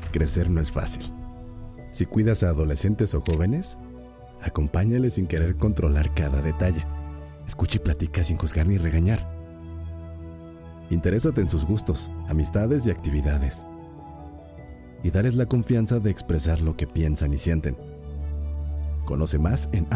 crecer no es fácil. Si cuidas a adolescentes o jóvenes, acompáñales sin querer controlar cada detalle. Escucha y platica sin juzgar ni regañar. Interésate en sus gustos, amistades y actividades. Y darles la confianza de expresar lo que piensan y sienten. Conoce más en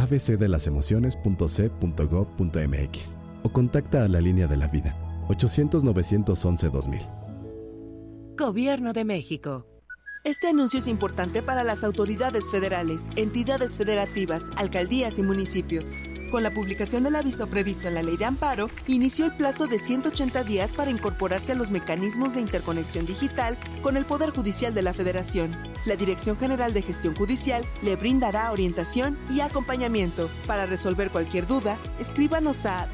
abcdelasemociones.c.gov.mx o contacta a la línea de la vida 800-911-2000. Gobierno de México. Este anuncio es importante para las autoridades federales, entidades federativas, alcaldías y municipios. Con la publicación del aviso previsto en la Ley de Amparo, inició el plazo de 180 días para incorporarse a los mecanismos de interconexión digital con el Poder Judicial de la Federación. La Dirección General de Gestión Judicial le brindará orientación y acompañamiento. Para resolver cualquier duda, escríbanos a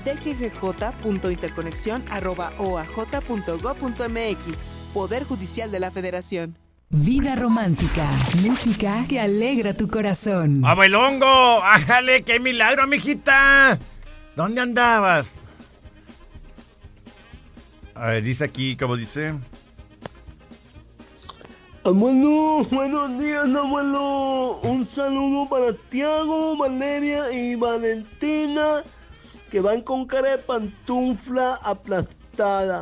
dggj.interconexión@oaj.gov.mx. Poder Judicial de la Federación. Vida romántica, música que alegra tu corazón. ¡Abuelongo! ¡Ájale! ¡Qué milagro, mijita! ¿Dónde andabas? A ver, dice aquí, ¿cómo dice? Abuelo, buenos días, abuelo. Un saludo para Tiago, Valeria y Valentina, que van con cara de pantufla aplastada.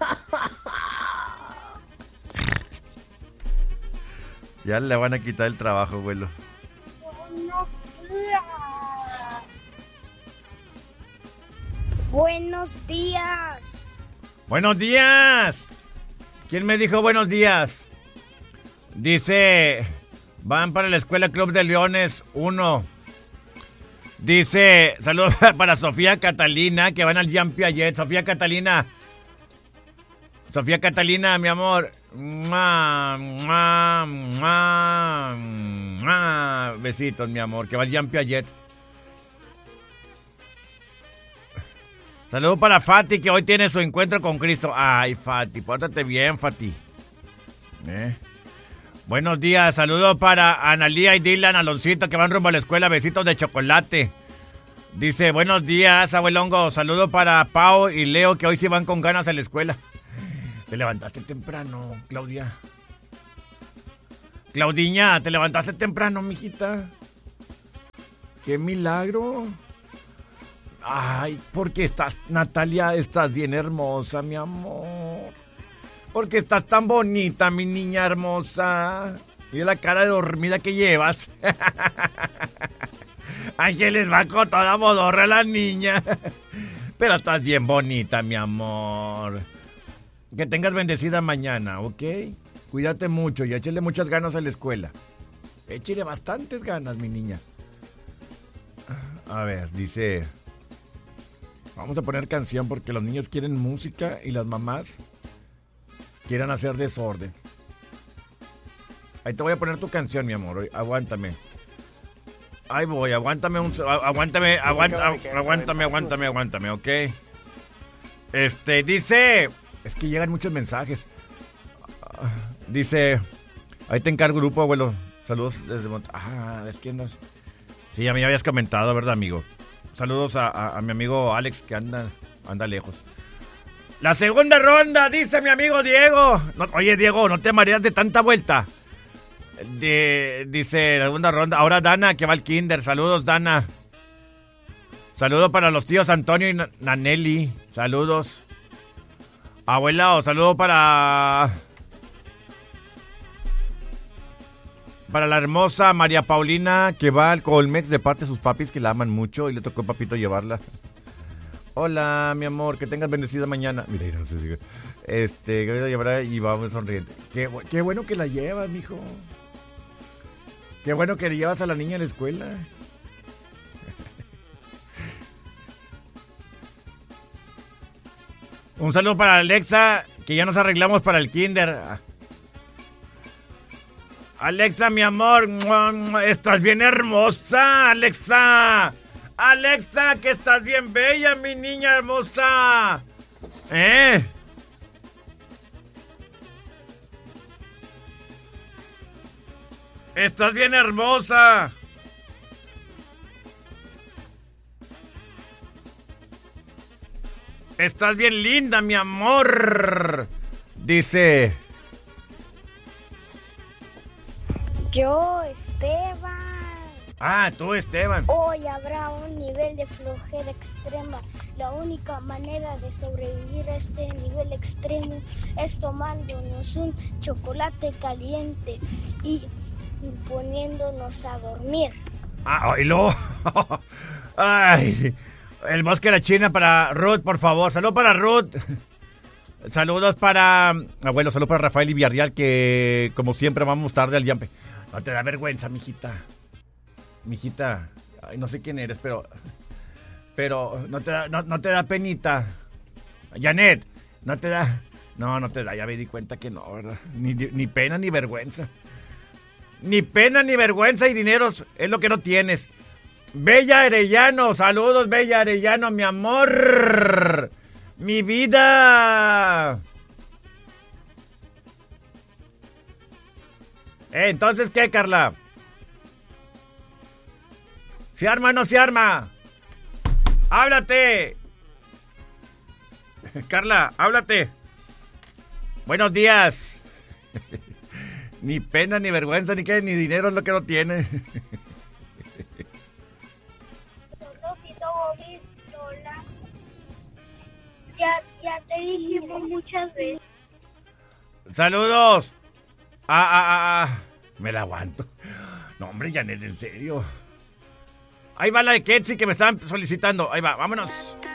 Ya le van a quitar el trabajo, abuelo. Buenos días. Buenos días. ¡Buenos días! ¿Quién me dijo buenos días? Dice, van para la Escuela Club de Leones 1. Dice, saludos para Sofía Catalina, que van al Jean Piaget. Sofía Catalina, mi amor. ¡Mua, mua, mua, mua! Besitos, mi amor, que va al Jean Piaget. Saludos para Fati, que hoy tiene su encuentro con Cristo. Ay, Fati, pórtate bien, Fati. Buenos días, saludos para Analía y Dylan Aloncito, que van rumbo a la escuela. Besitos de chocolate. Dice, buenos días, abuelongo. Saludos para Pau y Leo, que hoy sí van con ganas a la escuela. Te levantaste temprano, Claudia. Claudiña, te levantaste temprano, mijita. ¡Qué milagro! Ay, porque estás, Natalia, estás bien hermosa, mi amor. Porque estás tan bonita, mi niña hermosa. Mira la cara de dormida que llevas. Ángeles va con toda modorra la niña. Pero estás bien bonita, mi amor. Que tengas bendecida mañana, ¿ok? Cuídate mucho y échale muchas ganas a la escuela. Échale bastantes ganas, mi niña. A ver, dice... Vamos a poner canción porque los niños quieren música y las mamás quieren hacer desorden. Ahí te voy a poner tu canción, mi amor. Aguántame. Ahí voy, aguántame, ¿ok? Dice... Es que llegan muchos mensajes. Dice... Ahí te encargo grupo, abuelo. Saludos desde es que no... Sí, a mí habías comentado, ¿verdad, amigo? Saludos a mi amigo Alex, que anda lejos. La segunda ronda, dice mi amigo Diego. No, oye, Diego, no te mareas de tanta vuelta. Dice la segunda ronda. Ahora Dana, que va al kinder. Saludos, Dana. Saludos para los tíos Antonio y Naneli. Saludos. Abuela, saludo para la hermosa María Paulina, que va al Colmex de parte de sus papis, que la aman mucho y le tocó a papito llevarla. Hola, mi amor, que tengas bendecida mañana. Mira, no sé si... que voy a llevar y vamos sonriente. Qué bueno que la llevas, mijo. Qué bueno que le llevas a la niña a la escuela. Un saludo para Alexa, que ya nos arreglamos para el kinder. Alexa, mi amor, estás bien hermosa, Alexa. Alexa, que estás bien bella, mi niña hermosa. Estás bien hermosa. Estás bien linda, mi amor. Dice... Yo, Esteban. Ah, tú, Esteban. Hoy habrá un nivel de flojera extrema. La única manera de sobrevivir a este nivel extremo es tomándonos un chocolate caliente y poniéndonos a dormir. Ah, oílo. Ay, el bosque de la China para Ruth, por favor. Saludos para Ruth. Saludos para... Abuelo, saludos para Rafael y Villarreal, que como siempre vamos tarde al Yampe. No te da vergüenza, mijita. Mijita, ay, no sé quién eres, pero no te da penita. Janet, no te da, ya me di cuenta que no, ¿verdad? Ni pena ni vergüenza. Ni pena ni vergüenza y dineros es lo que no tienes. Bella Arellano, saludos Bella Arellano, mi amor, mi vida. Entonces, ¿qué, Carla? ¿Se arma o no se arma? ¡Háblate! Carla, háblate. Buenos días. Ni pena, ni vergüenza, ni qué, ni dinero es lo que no tiene. Ya te dijimos muchas veces. Saludos. Me la aguanto. No, hombre, Janet, en serio. Ahí va la de Ketsi que me estaban solicitando. Ahí va, vámonos.